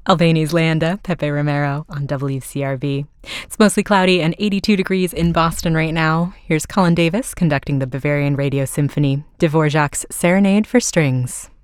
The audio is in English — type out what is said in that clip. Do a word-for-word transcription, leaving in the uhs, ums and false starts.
Albany's Leanda, Pepe Romero on W C R B. It's mostly cloudy and eighty-two degrees in Boston right now. Here's Colin Davis conducting the Bavarian Radio Symphony, Dvorak's Serenade for Strings.